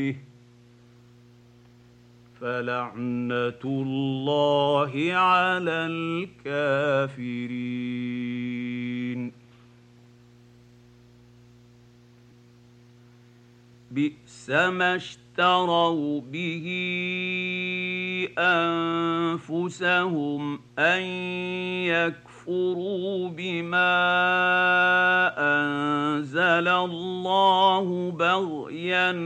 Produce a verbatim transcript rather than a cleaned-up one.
به فلعنة الله على الكافرين. بئس ما اشتروا به أنفسهم أن يكفروا بما أنزل الله بغيا